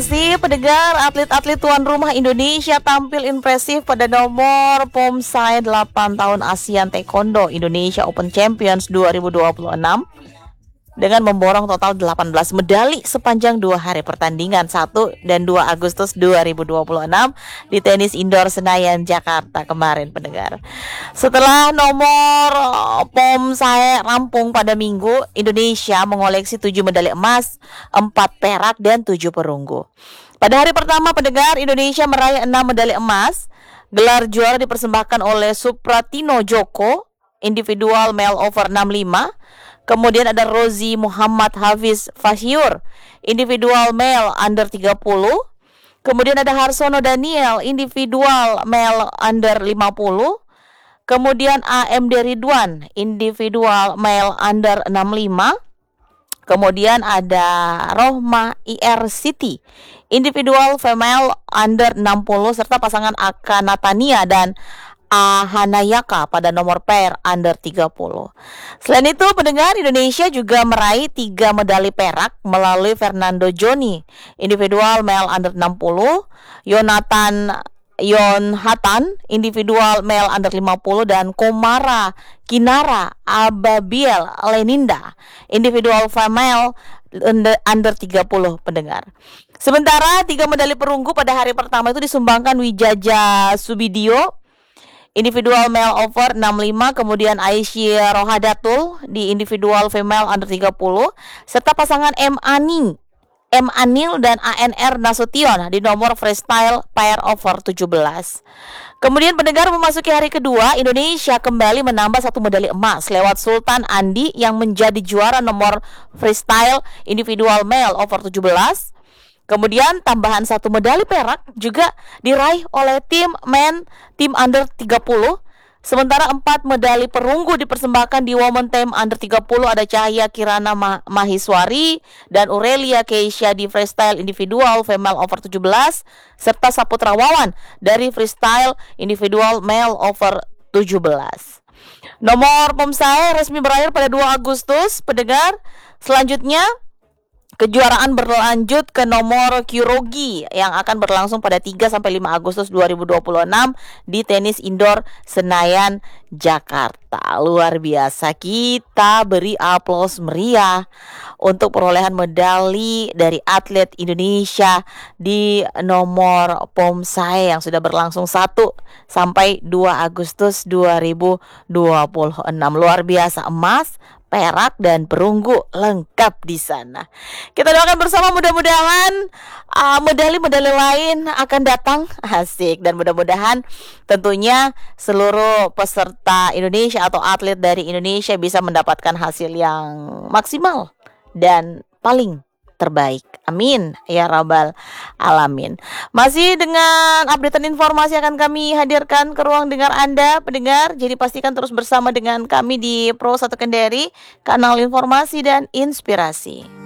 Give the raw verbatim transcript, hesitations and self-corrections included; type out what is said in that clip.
Si pendengar, atlet-atlet tuan rumah Indonesia tampil impresif pada nomor pomsae delapan tahun ASEAN Taekwondo Indonesia Open Champions dua ribu dua puluh enam dengan memborong total delapan belas medali sepanjang dua hari pertandingan satu dan dua Agustus dua ribu dua puluh enam di tenis indoor Senayan, Jakarta kemarin pendengar. Setelah nomor pomsae rampung pada Minggu, Indonesia mengoleksi tujuh medali emas, empat perak dan tujuh perunggu. Pada hari pertama pendengar, Indonesia meraih enam medali emas. Gelar juara dipersembahkan oleh Supratino Joko, individual male over enam puluh lima. Kemudian ada Rozi Muhammad Hafiz Fahyur, individual male under tiga puluh. Kemudian ada Harsono Daniel, individual male under lima puluh. Kemudian A M D Ridwan, individual male under enam puluh lima. Kemudian ada Rohma I R Siti, individual female under enam puluh, serta pasangan Aka Natania dan A Hanayaka pada nomor pair under tiga puluh. Selain itu, pendengar, Indonesia juga meraih tiga medali perak melalui Fernando Joni, individual male under enam puluh, Yonatan Yonhatan, individual male under lima puluh, dan Komara Kinara Ababiel Leninda, individual female under, under tiga puluh pendengar. Sementara tiga medali perunggu pada hari pertama itu disumbangkan Wijaja Subidio, individual male over enam puluh lima, kemudian Aisyah Rohadatul di individual female under tiga puluh, serta pasangan M. Ani, M. Anil dan A N R Nasution di nomor freestyle pair over tujuh belas. Kemudian pendengar, memasuki hari kedua, Indonesia kembali menambah satu medali emas lewat Sultan Andi yang menjadi juara nomor freestyle individual male over tujuh belas. Kemudian tambahan satu medali perak juga diraih oleh tim men tim under tiga puluh. Sementara empat medali perunggu dipersembahkan di women team under tiga puluh. Ada Cahaya Kirana Ma- Mahiswari dan Aurelia Keisha di freestyle individual female over tujuh belas, serta Saputra Wawan dari freestyle individual male over tujuh belas. Nomor pomsae resmi berakhir pada dua Agustus pendengar. Selanjutnya kejuaraan berlanjut ke nomor Kyorugi yang akan berlangsung pada tiga sampai lima Agustus dua ribu dua puluh enam di tenis indoor Senayan, Jakarta. Luar biasa, kita beri aplaus meriah untuk perolehan medali dari atlet Indonesia di nomor pomsae yang sudah berlangsung satu sampai dua Agustus dua ribu dua puluh enam. Luar biasa, emas, perak dan perunggu lengkap di sana. Kita doakan bersama mudah-mudahan uh, medali-medali lain akan datang, asik, dan mudah-mudahan tentunya seluruh peserta Indonesia atau atlet dari Indonesia bisa mendapatkan hasil yang maksimal dan paling terbaik. Amin ya rabbal alamin. Masih dengan updatean informasi akan kami hadirkan ke ruang dengar Anda pendengar. Jadi pastikan terus bersama dengan kami di Pro satu Kendari, kanal informasi dan inspirasi.